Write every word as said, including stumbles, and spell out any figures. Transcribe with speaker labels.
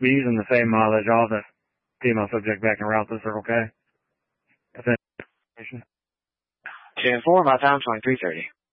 Speaker 1: be using the same mileage, all the female subject back in Route to Circle K. That's it.
Speaker 2: ten four, my time, twenty-three thirty.